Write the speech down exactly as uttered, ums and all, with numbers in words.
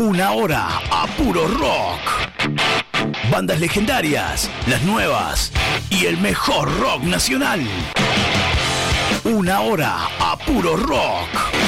Una hora a puro rock. Bandas legendarias, las nuevas y el mejor rock nacional. Una hora a puro rock.